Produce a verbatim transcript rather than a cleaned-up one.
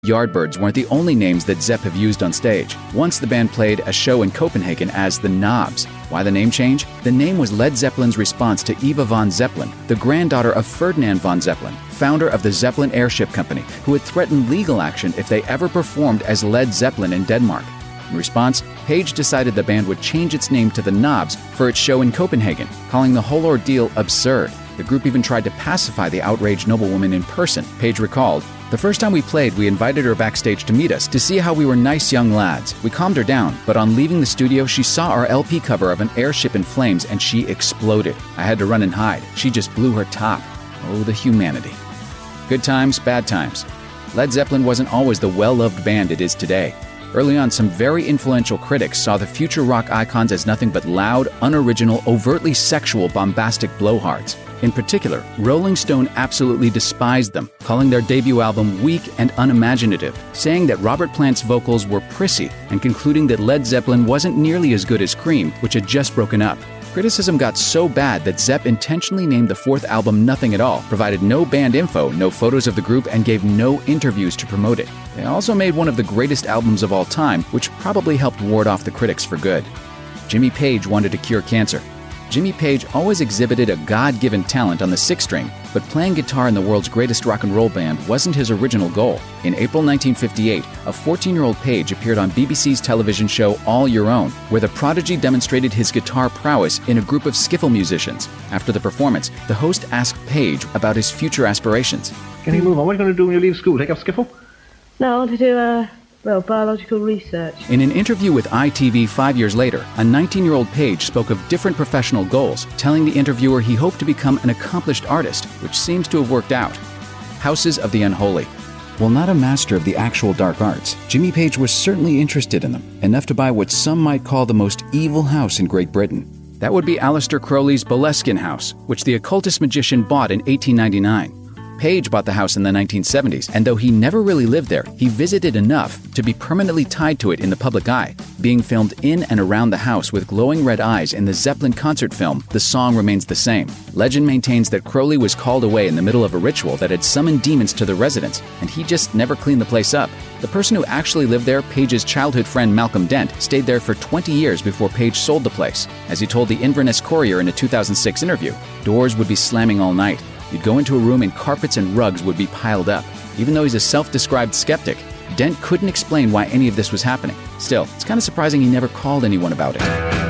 Yardbirds weren't the only names that Zepp have used on stage. Once the band played a show in Copenhagen as the Knobs. Why the name change? The name was Led Zeppelin's response to Eva von Zeppelin, the granddaughter of Ferdinand von Zeppelin, founder of the Zeppelin Airship Company, who had threatened legal action if they ever performed as Led Zeppelin in Denmark. In response, Page decided the band would change its name to the Knobs for its show in Copenhagen, calling the whole ordeal absurd. The group even tried to pacify the outraged noblewoman in person, Page recalled. The first time we played, we invited her backstage to meet us, to see how we were nice young lads. We calmed her down, but on leaving the studio, she saw our L P cover of an airship in flames and she exploded. I had to run and hide. She just blew her top. Oh, the humanity. Good times, bad times. Led Zeppelin wasn't always the well-loved band it is today. Early on, some very influential critics saw the future rock icons as nothing but loud, unoriginal, overtly sexual, bombastic blowhards. In particular, Rolling Stone absolutely despised them, calling their debut album weak and unimaginative, saying that Robert Plant's vocals were prissy, and concluding that Led Zeppelin wasn't nearly as good as Cream, which had just broken up. Criticism got so bad that Zepp intentionally named the fourth album nothing at all, provided no band info, no photos of the group, and gave no interviews to promote it. They also made one of the greatest albums of all time, which probably helped ward off the critics for good. Jimmy Page wanted to cure cancer. Jimmy Page always exhibited a God-given talent on the sixth string, but playing guitar in the world's greatest rock and roll band wasn't his original goal. In April nineteen fifty-eight, a fourteen-year-old Page appeared on B B C's television show All Your Own, where the prodigy demonstrated his guitar prowess in a group of skiffle musicians. After the performance, the host asked Page about his future aspirations. Can you move on? What are you going to do when you leave school? Take up skiffle? No, I want to do uh, well, biological research. In an interview with I T V five years later, a nineteen-year-old Page spoke of different professional goals, telling the interviewer he hoped to become an accomplished artist, which seems to have worked out. Houses of the Unholy. While not a master of the actual dark arts, Jimmy Page was certainly interested in them, enough to buy what some might call the most evil house in Great Britain. That would be Aleister Crowley's Boleskine House, which the occultist magician bought in eighteen ninety-nine. Page bought the house in the nineteen seventies, and though he never really lived there, he visited enough to be permanently tied to it in the public eye, being filmed in and around the house with glowing red eyes in the Zeppelin concert film. The song remains the same. Legend maintains that Crowley was called away in the middle of a ritual that had summoned demons to the residence, and he just never cleaned the place up. The person who actually lived there, Page's childhood friend Malcolm Dent, stayed there for twenty years before Page sold the place. As he told the Inverness Courier in a two thousand six interview, doors would be slamming all night. You'd go into a room and carpets and rugs would be piled up. Even though he's a self-described skeptic, Dent couldn't explain why any of this was happening. Still, it's kind of surprising he never called anyone about it.